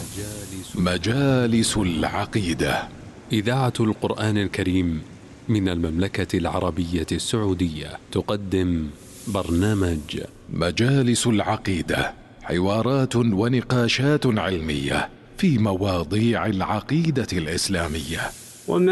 مجالس العقيدة. إذاعة القرآن الكريم من المملكة العربية السعودية تقدم برنامج مجالس العقيدة، حوارات ونقاشات علمية في مواضيع العقيدة الإسلامية،